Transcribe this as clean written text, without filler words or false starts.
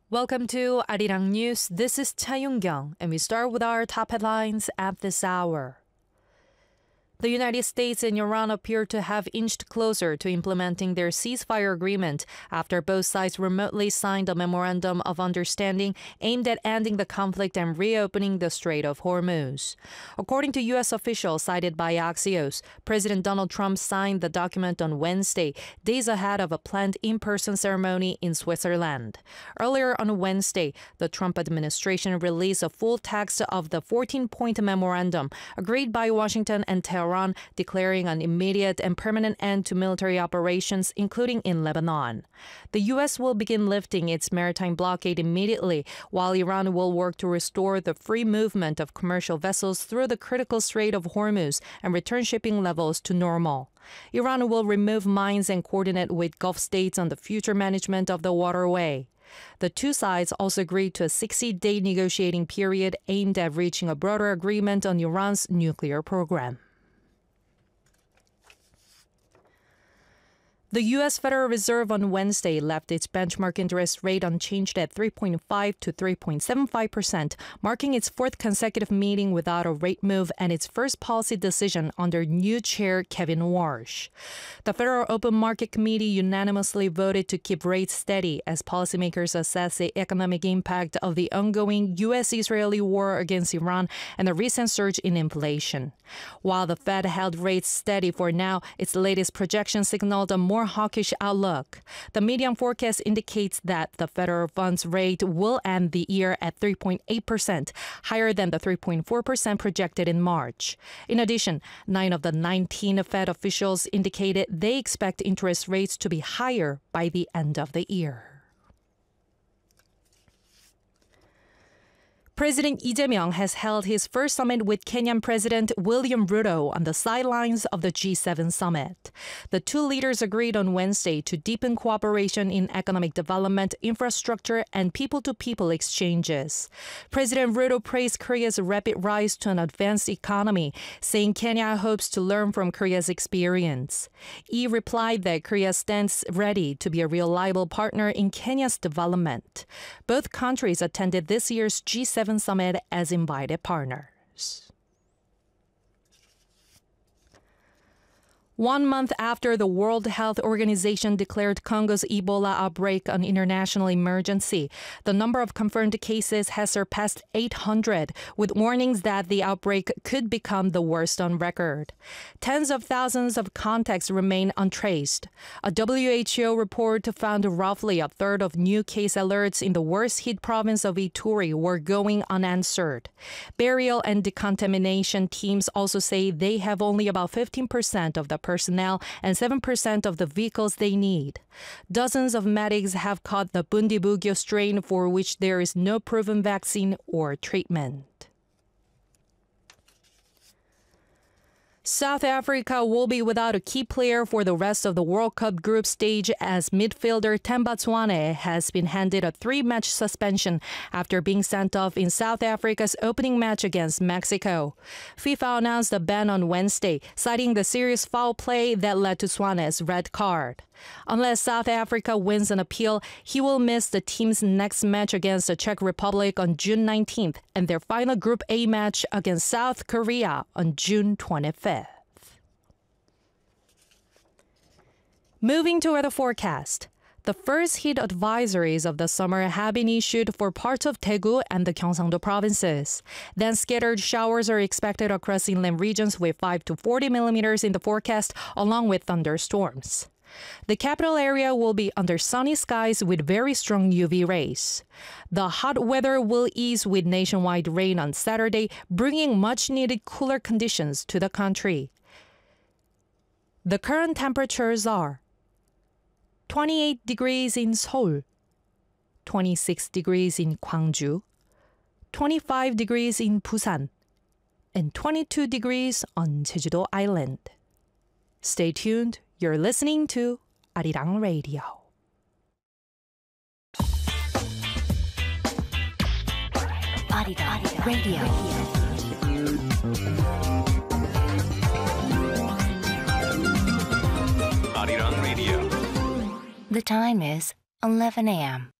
Welcome to Arirang News. This is Cha Yoon-kyung, and we start with our top headlines at this hour. The United States and Iran appear to have inched closer to implementing their ceasefire agreement after both sides remotely signed a memorandum of understanding aimed at ending the conflict and reopening the Strait of Hormuz. According to U.S. officials cited by Axios, President Donald Trump signed the document on Wednesday, days ahead of a planned in-person ceremony in Switzerland. Earlier on Wednesday, the Trump administration released a full text of the 14-point memorandum agreed by Washington and Tehran, declaring an immediate and permanent end to military operations, including in Lebanon. The U.S. will begin lifting its maritime blockade immediately, while Iran will work to restore the free movement of commercial vessels through the critical Strait of Hormuz and return shipping levels to normal. Iran will remove mines and coordinate with Gulf states on the future management of the waterway. The two sides also agreed to a 60-day negotiating period aimed at reaching a broader agreement on Iran's nuclear program. The U.S. Federal Reserve on Wednesday left its benchmark interest rate unchanged at 3.5 to 3.75%, marking its fourth consecutive meeting without a rate move and its first policy decision under new chair Kevin Warsh. The Federal Open Market Committee unanimously voted to keep rates steady as policymakers assess the economic impact of the ongoing U.S.-Israeli war against Iran and the recent surge in inflation. While the Fed held rates steady for now, its latest projection signaled a more hawkish outlook. The median forecast indicates that the federal funds rate will end the year at 3.8%, higher than the 3.4% projected in March. In addition, 9 of the 19 Fed officials indicated they expect interest rates to be higher by the end of the year. President Lee Jae-myung has held his first summit with Kenyan President William Ruto on the sidelines of the G7 summit. The two leaders agreed on Wednesday to deepen cooperation in economic development, infrastructure, and people-to-people exchanges. President Ruto praised Korea's rapid rise to an advanced economy, saying Kenya hopes to learn from Korea's experience. Lee replied that Korea stands ready to be a reliable partner in Kenya's development. Both countries attended this year's G7 summit as invited partners. 1 month after the World Health Organization declared Congo's Ebola outbreak an international emergency, the number of confirmed cases has surpassed 800, with warnings that the outbreak could become the worst on record. Tens of thousands of contacts remain untraced. A WHO report found roughly a third of new case alerts in the worst-hit province of Ituri were going unanswered. Burial and decontamination teams also say they have only about 15% of the personnel and 7% of the vehicles they need. Dozens of medics have caught the Bundibugyo strain for which there is no proven vaccine or treatment. South Africa will be without a key player for the rest of the World Cup group stage as midfielder Themba Zwane has been handed a 3-match suspension after being sent off in South Africa's opening match against Mexico. FIFA announced a ban on Wednesday, citing the serious foul play that led to Zwane's red card. Unless South Africa wins an appeal, he will miss the team's next match against the Czech Republic on June 19th and their final Group A match against South Korea on June 25th. Moving to weather forecast. The first heat advisories of the summer have been issued for parts of Daegu and the Gyeongsang-do provinces. Then scattered showers are expected across inland regions with 5 to 40 millimeters in the forecast, along with thunderstorms. The capital area will be under sunny skies with very strong UV rays. The hot weather will ease with nationwide rain on Saturday, bringing much-needed cooler conditions to the country. The current temperatures are 28 degrees in Seoul, 26 degrees in Gwangju, 25 degrees in Busan, and 22 degrees on Jeju-do Island. Stay tuned. You're listening to Arirang Radio. Arirang Radio. Arirang Radio. The time is 11 a.m.